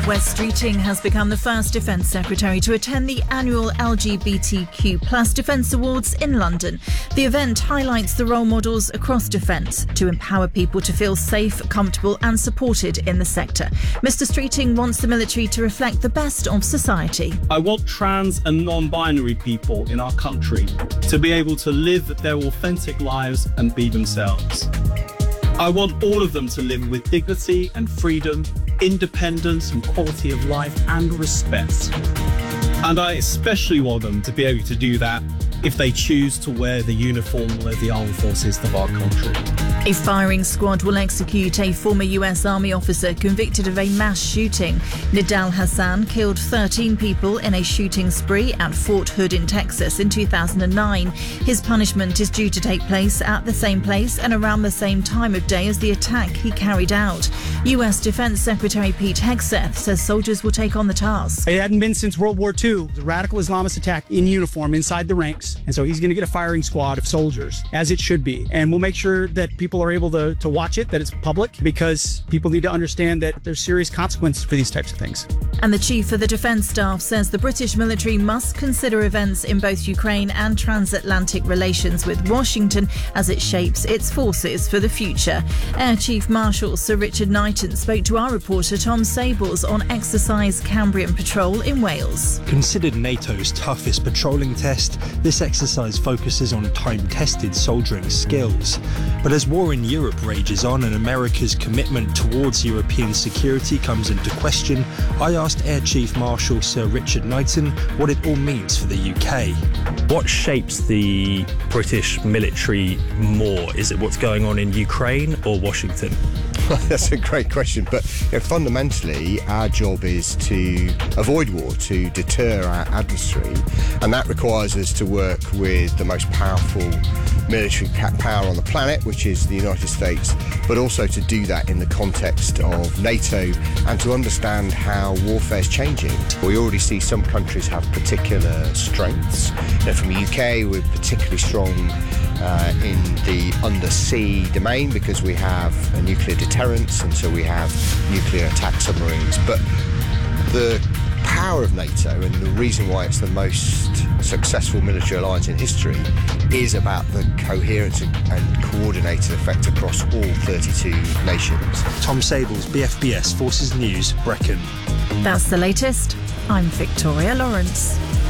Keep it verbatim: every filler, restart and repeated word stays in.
Wes Streeting has become the first Defence Secretary to attend the annual L G B T Q plus Defence Awards in London. The event highlights the role models across defence to empower people to feel safe, comfortable and supported in the sector. Mister Streeting wants the military to reflect the best of society. I want trans and non-binary people in our country to be able to live their authentic lives and be themselves. I want all of them to live with dignity and freedom, independence and quality of life and respect. And I especially want them to be able to do that if they choose to wear the uniform of the armed forces of our country. A firing squad will execute a former U S Army officer convicted of a mass shooting. Nidal Hassan killed thirteen people in a shooting spree at Fort Hood in Texas in two thousand nine. His punishment is due to take place at the same place and around the same time of day as the attack he carried out. U S Defense Secretary Pete Hegseth says soldiers will take on the task. It hadn't been since World War Two. The radical Islamist attack in uniform inside the ranks. And so he's going to get a firing squad of soldiers, as it should be. And we'll make sure that people are able to, to watch it, that it's public, because people need to understand that there's serious consequences for these types of things. And the Chief of the Defence Staff says the British military must consider events in both Ukraine and transatlantic relations with Washington as it shapes its forces for the future. Air Chief Marshal Sir Richard Knighton spoke to our reporter Tom Sables on Exercise Cambrian Patrol in Wales. Considered NATO's toughest patrolling test, this exercise focuses on time-tested soldiering skills. But as war in Europe rages on and America's commitment towards European security comes into question, I asked Air Chief Marshal Sir Richard Knighton what it all means for the U K. What shapes the British military more? Is it what's going on in Ukraine or Washington? That's a great question, but you know, fundamentally our job is to avoid war, to deter our adversary, and that requires us to work with the most powerful military power on the planet, which is the United States, but also to do that in the context of NATO and to understand how warfare is changing. We already see some countries have particular strengths. You know, from the U K, we're particularly strong Uh, in the undersea domain because we have a nuclear deterrence, and so we have nuclear attack submarines. But the power of NATO and the reason why it's the most successful military alliance in history is about the coherence and coordinated effect across all thirty-two nations. Tom Sables, B F B S Forces News, Brecon. That's the latest. I'm Victoria Lawrence.